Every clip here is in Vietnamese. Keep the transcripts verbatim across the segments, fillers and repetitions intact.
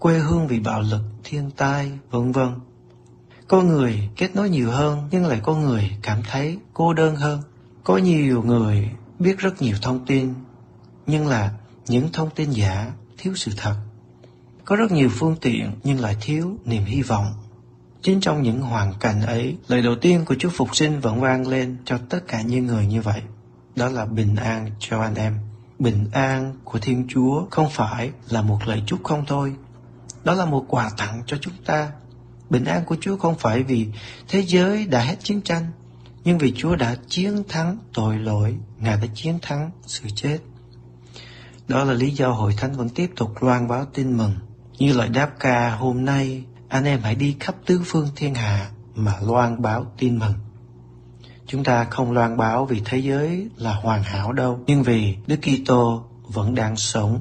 quê hương vì bạo lực, thiên tai, vân vân. Có người kết nối nhiều hơn nhưng lại có người cảm thấy cô đơn hơn. Có nhiều người biết rất nhiều thông tin nhưng là những thông tin giả, thiếu sự thật. Có rất nhiều phương tiện nhưng lại thiếu niềm hy vọng. Chính trong những hoàn cảnh ấy, lời đầu tiên của Chúa Phục Sinh vẫn vang lên cho tất cả những người như vậy. Đó là bình an cho anh em. Bình an của Thiên Chúa không phải là một lời chúc không thôi. Đó là một quà tặng cho chúng ta. Bình an của Chúa không phải vì thế giới đã hết chiến tranh, nhưng vì Chúa đã chiến thắng tội lỗi, Ngài đã chiến thắng sự chết. Đó là lý do Hội Thánh vẫn tiếp tục loan báo tin mừng. Như lời đáp ca hôm nay, anh em hãy đi khắp tứ phương thiên hạ mà loan báo tin mừng. Chúng ta không loan báo vì thế giới là hoàn hảo đâu, nhưng vì Đức Kitô vẫn đang sống.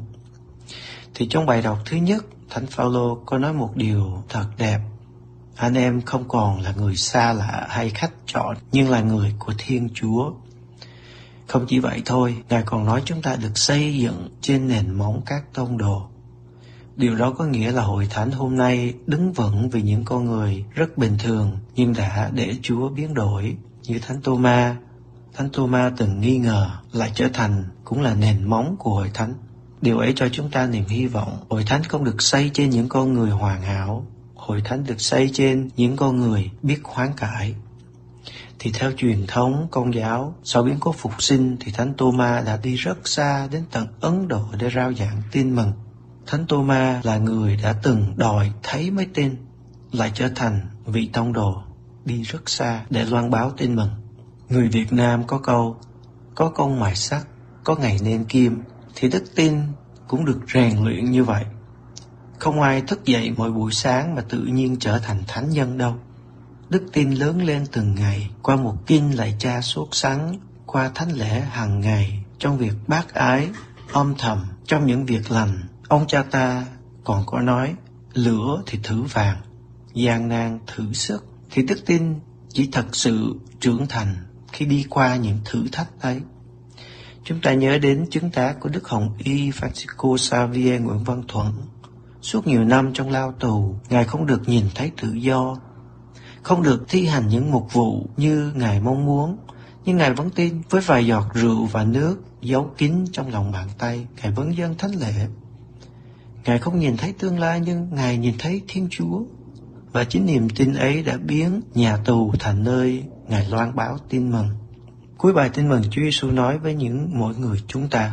Thì trong bài đọc thứ nhất, Thánh Phaolô có nói một điều thật đẹp. Anh em không còn là người xa lạ hay khách trọ, nhưng là người của Thiên Chúa. Không chỉ vậy thôi, Ngài còn nói chúng ta được xây dựng trên nền móng các tông đồ. Điều đó có nghĩa là Hội Thánh hôm nay đứng vững vì những con người rất bình thường nhưng đã để Chúa biến đổi. Như Thánh Tô-ma, Thánh Tô-ma từng nghi ngờ lại trở thành cũng là nền móng của Hội Thánh. Điều ấy cho chúng ta niềm hy vọng. Hội Thánh không được xây trên những con người hoàn hảo. Hội Thánh được xây trên những con người biết hoán cải. Thì theo truyền thống Công giáo, sau biến cố phục sinh thì Thánh Tô-ma đã đi rất xa đến tận Ấn Độ để rao giảng tin mừng. Thánh Tô-ma là người đã từng đòi thấy mới tin, lại trở thành vị tông đồ đi rất xa để loan báo tin mừng. Người Việt Nam có câu, có công mài sắt, có ngày nên kim, thì đức tin cũng được rèn luyện như vậy. Không ai thức dậy mỗi buổi sáng mà tự nhiên trở thành thánh nhân đâu. Đức tin lớn lên từng ngày, qua một kinh lạy Cha sốt sắng, qua thánh lễ hàng ngày, trong việc bác ái, âm thầm, trong những việc lành. Ông cha ta còn có nói, lửa thì thử vàng, gian nan thử sức. Thì đức tin chỉ thật sự trưởng thành khi đi qua những thử thách ấy. Chúng ta nhớ đến chứng tá của Đức Hồng Y Francisco Xavier Nguyễn Văn Thuận. Suốt nhiều năm trong lao tù, Ngài không được nhìn thấy tự do, không được thi hành những mục vụ như Ngài mong muốn. Nhưng Ngài vẫn tin với vài giọt rượu và nước giấu kín trong lòng bàn tay, Ngài vẫn dâng thánh lễ. Ngài không nhìn thấy tương lai nhưng Ngài nhìn thấy Thiên Chúa. Và chính niềm tin ấy đã biến nhà tù thành nơi Ngài loan báo tin mừng. Cuối bài tin mừng, Chúa Giêsu nói với những mỗi người chúng ta,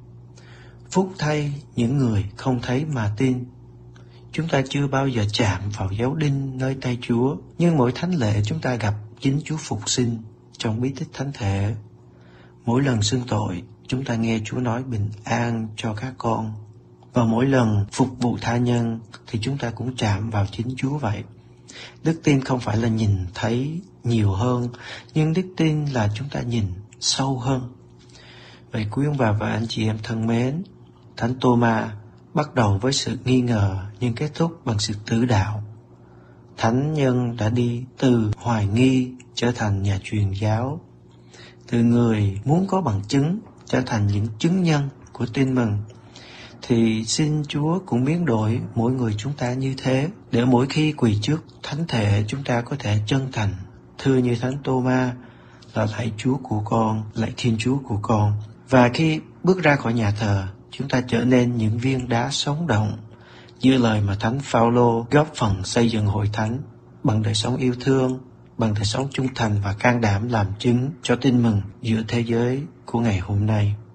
phúc thay những người không thấy mà tin. Chúng ta chưa bao giờ chạm vào dấu đinh nơi tay Chúa, nhưng mỗi thánh lễ chúng ta gặp chính Chúa Phục Sinh trong bí tích thánh thể. Mỗi lần xưng tội, chúng ta nghe Chúa nói bình an cho các con. Và mỗi lần phục vụ tha nhân thì chúng ta cũng chạm vào chính Chúa vậy. Đức tin không phải là nhìn thấy nhiều hơn, nhưng đức tin là chúng ta nhìn sâu hơn. Vậy quý ông bà và anh chị em thân mến, Thánh Tô-ma bắt đầu với sự nghi ngờ nhưng kết thúc bằng sự tử đạo. Thánh nhân đã đi từ hoài nghi trở thành nhà truyền giáo, từ người muốn có bằng chứng trở thành những chứng nhân của tin mừng. Thì xin Chúa cũng biến đổi mỗi người chúng ta như thế, để mỗi khi quỳ trước thánh thể chúng ta có thể chân thành, thưa như Thánh Tô-ma là lạy Chúa của con, lạy Thiên Chúa của con. Và khi bước ra khỏi nhà thờ, chúng ta trở nên những viên đá sống động, như lời mà Thánh Phaolô góp phần xây dựng Hội Thánh bằng đời sống yêu thương, bằng đời sống trung thành và can đảm làm chứng cho tin mừng giữa thế giới của ngày hôm nay.